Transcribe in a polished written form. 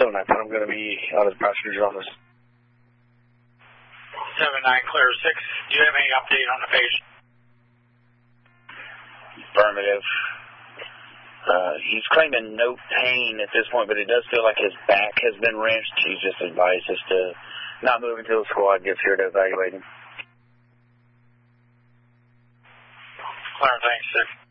7-9, I'm going to be out of the prosecutor's office. 7-9, clear 6. Do you have any update on the patient? Affirmative. He's claiming no pain at this point, but it does feel like his back has been wrenched. He's just advised us to not move until the squad gets here to evaluate him. Clear, thanks, 6.